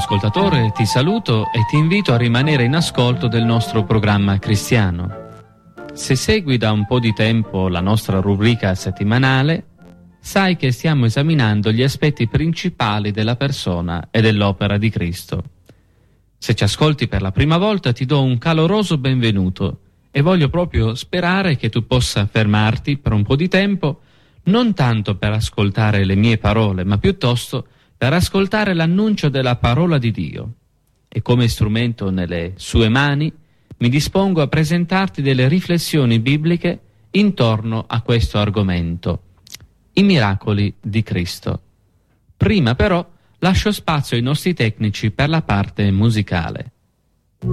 ascoltatore, ti saluto e ti invito a rimanere in ascolto del nostro programma cristiano. Se segui da un po' di tempo la nostra rubrica settimanale, sai che stiamo esaminando gli aspetti principali della persona e dell'opera di Cristo. Se ci ascolti per la prima volta ti do un caloroso benvenuto e voglio proprio sperare che tu possa fermarti per un po' di tempo, non tanto per ascoltare le mie parole, ma piuttosto per ascoltare l'annuncio della parola di Dio. E come strumento nelle sue mani mi dispongo a presentarti delle riflessioni bibliche intorno a questo argomento, i miracoli di Cristo. Prima però lascio spazio ai nostri tecnici per la parte musicale.